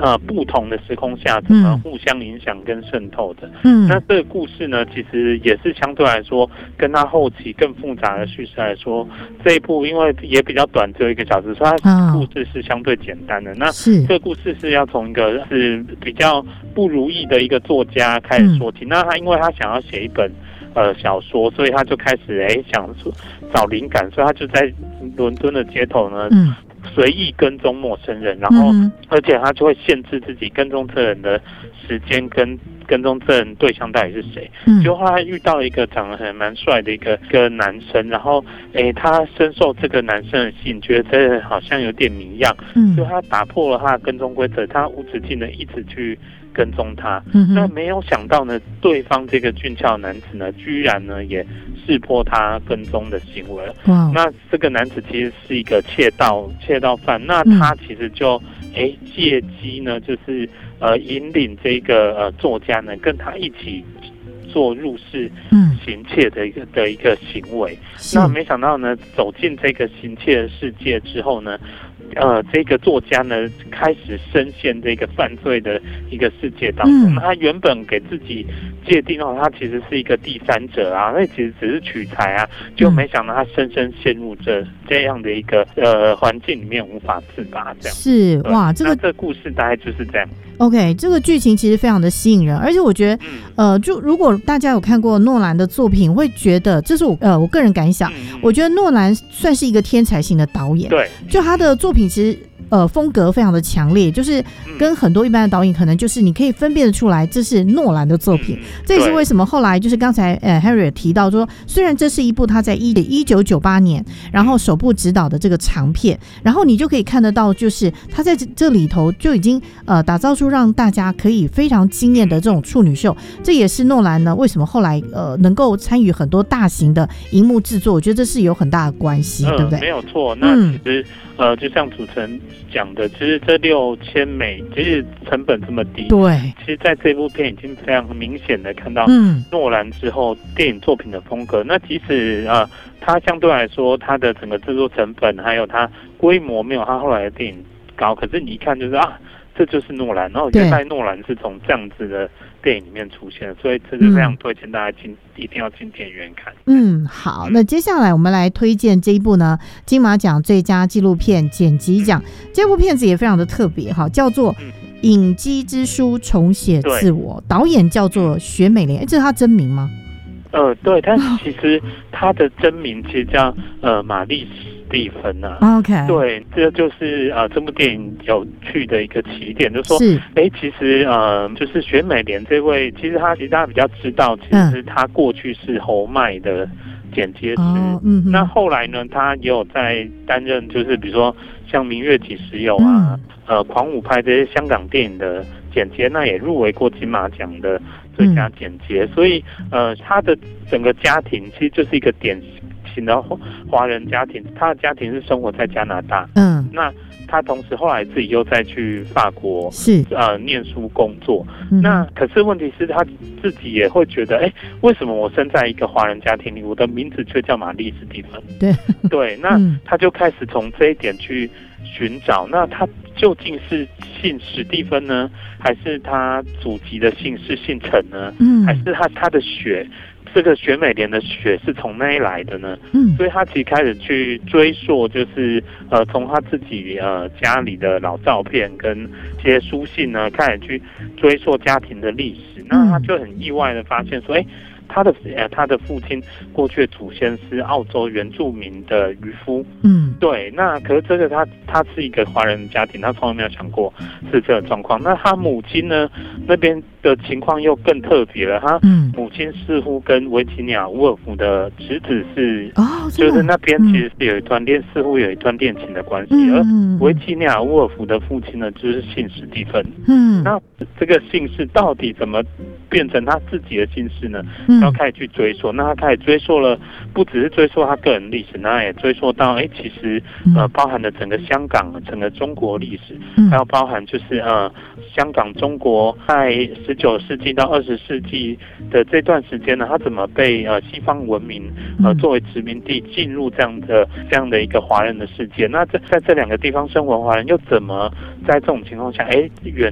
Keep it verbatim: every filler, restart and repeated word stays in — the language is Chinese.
呃不同的时空下怎么互相影响跟渗透的。 嗯， 那这个故事呢，其实也是相对来说，跟它后期更复杂的叙事来说，这一部因为也比较短，只有一个小时，所以它故事是相对简单的。哦、那这个故事是要从一个是比较不如意的一个作家开始说起。嗯、那他因为他想要写一本呃小说，所以他就开始哎想找灵感，所以他就在伦敦的街头呢。嗯随意跟踪陌生人，然后而且他就会限制自己跟踪这人的时间跟跟踪这人对象到底是谁。嗯，就他遇到一个长得很蛮帅的一个一个男生，然后诶他深受这个男生的吸引，觉得这人好像有点迷样，嗯，所以他打破了他的跟踪规则，他无止境的一直去跟踪他。嗯，那没有想到呢，对方这个俊俏男子呢，居然呢也识破他跟踪的行为了。哇！那这个男子其实是一个窃盗窃盗犯，那他其实就诶借机呢，就是呃引领这个呃作家呢跟他一起做入室行窃的一个的一个行为。那没想到呢，走进这个行窃的世界之后呢。呃，这个作家呢，开始深陷这个犯罪的一个世界当中。嗯、他原本给自己界定哦，他其实是一个第三者啊，那其实只是取材啊，就没想到他深深陷入这这样的一个呃环境里面无法自拔。这样是哇，这个这个故事大概就是这样。 OK， 这个剧情其实非常的吸引人，而且我觉得，嗯、呃，就如果大家有看过诺兰的作品，会觉得这是我呃我个人感想，嗯、我觉得诺兰算是一个天才型的导演， 对， 就他的作品其实。呃，风格非常的强烈，就是跟很多一般的导演可能就是你可以分辨得出来这是诺兰的作品。嗯、这也是为什么后来就是刚才呃 Harry 提到说，虽然这是一部他在一九九八年然后首部执导的这个长片，然后你就可以看得到，就是他在这里头就已经呃打造出让大家可以非常惊艳的这种处女秀。这也是诺兰呢为什么后来呃能够参与很多大型的荧幕制作，我觉得这是有很大的关系， 嗯、 对不对？ 没有错。那其实、嗯、呃，就像主持人讲的，其实这六千美，其实成本这么低， 对， 其实在这部片已经非常明显的看到诺兰之后电影作品的风格。嗯、那即使呃，它相对来说它的整个制作成本还有它规模没有它后来的电影高，可是你一看就是啊，这就是诺兰。然后原来诺兰是从这样子的电影里面出现，所以这是非常推荐大家进、嗯、一定要进电影院看。 嗯，好，那接下来我们来推荐这一部呢，金马奖最佳纪录片剪辑奖。嗯、这部片子也非常的特别哈，叫做《影姬之书重写自我》，导演叫做雪美莲，这是他真名吗？ 呃，对，但是其实他的真名其实叫呃玛丽史蒂芬啊。 OK， 对，这就是呃这部电影有趣的一个起点，就是说，哎，其实呃就是雪美莲这位，其实他其实大家比较知道，其实他过去是侯麦的剪接师。哦嗯、那后来呢，他也有在担任，就是比如说像《明月几时有》啊，嗯、呃，《狂舞派》这些香港电影的剪接，那也入围过金马奖的最佳剪接。嗯、所以呃，他的整个家庭其实就是一个典型的华人家庭，他的家庭是生活在加拿大。嗯，那他同时后来自己又再去法国是呃念书工作。嗯、那可是问题是他自己也会觉得，哎，为什么我生在一个华人家庭里，我的名字却叫玛丽史蒂芬？对对，那他就开始从这一点去寻找，那他究竟是姓史蒂芬呢，还是他祖籍的姓是姓陈呢？嗯，还是他他的血？这个雪美莲的血是从哪里来的呢？嗯，所以他其实开始去追溯，就是呃，从他自己呃家里的老照片跟一些书信呢，开始去追溯家庭的历史。那他就很意外的发现说，哎，他的呃他的父亲过去的祖先是澳洲原住民的渔夫。嗯，对。那可是这个他他是一个华人家庭，他从来没有想过是这个状况。那他母亲呢那边的情况又更特别了，他母亲似乎跟维吉尼亚·伍尔夫的侄子是，哦、就是那边其实是有一段恋，嗯、似乎有一段恋情的关系。嗯、而维吉尼亚·伍尔夫的父亲呢，就是姓史蒂芬。嗯，那这个姓氏到底怎么变成他自己的姓氏呢？嗯、然后开始去追溯，那他开始追溯了，不只是追溯他个人历史，那也追溯到，哎，其实呃包含了整个香港、整个中国历史，嗯、还有包含就是呃香港、中国在十九世纪到二十世纪的这段时间呢，它怎么被呃西方文明呃作为殖民地进入这样的这样的一个华人的世界？那这在这两个地方生活的华人又怎么在这种情况下，哎远